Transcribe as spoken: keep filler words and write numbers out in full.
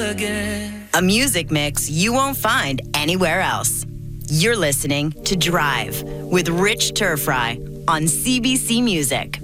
again. A music mix you won't find anywhere else. You're listening to Drive with Rich Turfry on C B C Music.